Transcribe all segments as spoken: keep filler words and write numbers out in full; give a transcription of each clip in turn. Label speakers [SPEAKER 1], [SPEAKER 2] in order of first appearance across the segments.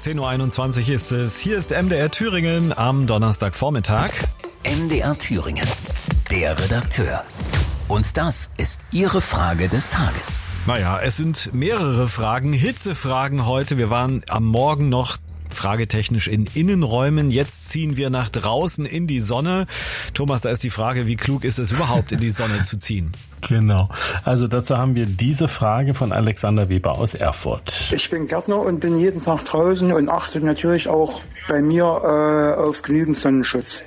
[SPEAKER 1] zehn Uhr einundzwanzig ist es. Hier ist M D R Thüringen am Donnerstagvormittag.
[SPEAKER 2] M D R Thüringen, der Redakteur. Und das ist Ihre Frage des Tages.
[SPEAKER 1] Naja, es sind mehrere Fragen, Hitzefragen heute. Wir waren am Morgen noch fragetechnisch in Innenräumen. Jetzt ziehen wir nach draußen in die Sonne. Thomas, da ist die Frage, wie klug ist es überhaupt, in die Sonne zu ziehen?
[SPEAKER 3] Genau. Also dazu haben wir diese Frage von Alexander Weber aus Erfurt.
[SPEAKER 4] Ich bin Gärtner und bin jeden Tag draußen und achte natürlich auch bei mir äh, auf genügend Sonnenschutz.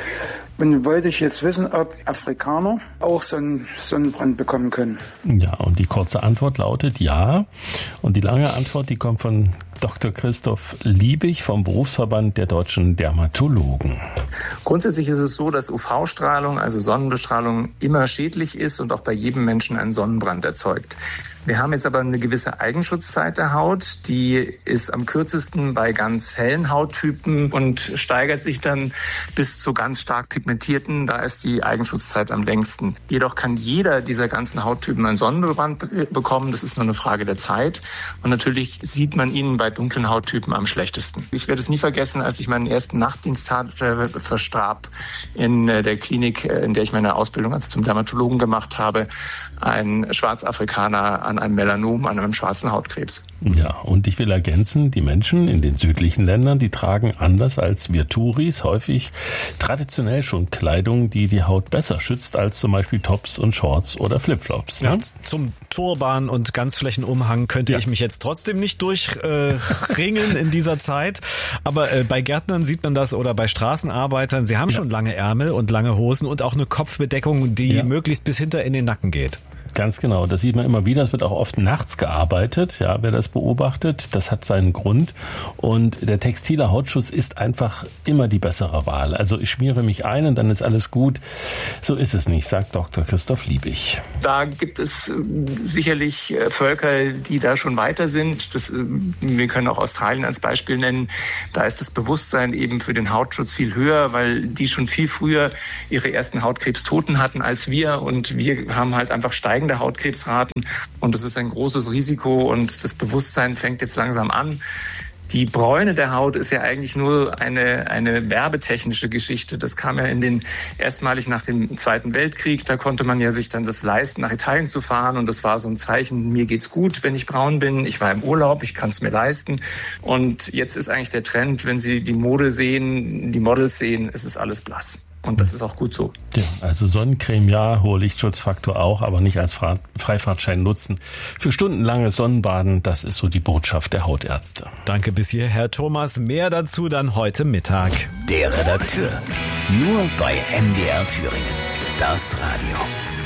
[SPEAKER 4] Und wollte ich jetzt wissen, ob Afrikaner auch so einen Sonnenbrand bekommen können.
[SPEAKER 3] Ja, und die kurze Antwort lautet ja. Und die lange Antwort, die kommt von Doktor Christoph Liebig vom Berufsverband der deutschen Dermatologen.
[SPEAKER 5] Grundsätzlich ist es so, dass U V-Strahlung, also Sonnenbestrahlung, immer schädlich ist und auch bei jedem Menschen einen Sonnenbrand erzeugt. Wir haben jetzt aber eine gewisse Eigenschutzzeit der Haut, die ist am kürzesten bei ganz hellen Hauttypen und steigert sich dann bis zu ganz stark pigmentierten, da ist die Eigenschutzzeit am längsten. Jedoch kann jeder dieser ganzen Hauttypen einen Sonnenbrand be- bekommen, das ist nur eine Frage der Zeit und natürlich sieht man ihn bei dunklen Hauttypen am schlechtesten. Ich werde es nie vergessen, als ich meinen ersten Nachtdienst hatte, verstarb in der Klinik, in der ich meine Ausbildung als zum Dermatologen gemacht habe, ein Schwarzafrikaner an einem Melanom, an einem schwarzen Hautkrebs.
[SPEAKER 3] Ja, und ich will ergänzen, die Menschen in den südlichen Ländern, die tragen anders als wir Touris häufig traditionell schon Kleidung, die die Haut besser schützt als zum Beispiel Tops und Shorts oder Flipflops. Ne?
[SPEAKER 1] Ja, zum Turban und Ganzflächenumhang könnte ja. ich mich jetzt trotzdem nicht durchringen äh, in dieser Zeit. Aber äh, bei Gärtnern sieht man das oder bei Straßenarbeitern, sie haben ja. schon lange Ärmel und lange Hosen und auch eine Kopfbedeckung, die ja. möglichst bis hinter in den Nacken geht.
[SPEAKER 3] Ganz genau, das sieht man immer wieder. Es wird auch oft nachts gearbeitet, ja, wer das beobachtet. Das hat seinen Grund. Und der textile Hautschutz ist einfach immer die bessere Wahl. Also ich schmiere mich ein und dann ist alles gut. So ist es nicht, sagt Doktor Christoph Liebig.
[SPEAKER 5] Da gibt es sicherlich Völker, die da schon weiter sind. Das, wir können auch Australien als Beispiel nennen. Da ist das Bewusstsein eben für den Hautschutz viel höher, weil die schon viel früher ihre ersten Hautkrebstoten hatten als wir. Und wir haben halt einfach steigende Hautkrebsraten und das ist ein großes Risiko und das Bewusstsein fängt jetzt langsam an. Die Bräune der Haut ist ja eigentlich nur eine, eine werbetechnische Geschichte. Das kam ja in den erstmalig nach dem Zweiten Weltkrieg. Da konnte man ja sich dann das leisten, nach Italien zu fahren. Und das war so ein Zeichen, mir geht's gut, wenn ich braun bin. Ich war im Urlaub, ich kann es mir leisten. Und jetzt ist eigentlich der Trend, wenn Sie die Mode sehen, die Models sehen, es ist alles blass. Und das ist auch gut so.
[SPEAKER 3] Ja, also Sonnencreme ja, hoher Lichtschutzfaktor auch, aber nicht als Freifahrtschein nutzen. Für stundenlanges Sonnenbaden, das ist so die Botschaft der Hautärzte.
[SPEAKER 1] Danke bis hierher, Thomas. Mehr dazu dann heute Mittag.
[SPEAKER 2] Der Redakteur. Nur bei M D R Thüringen. Das Radio.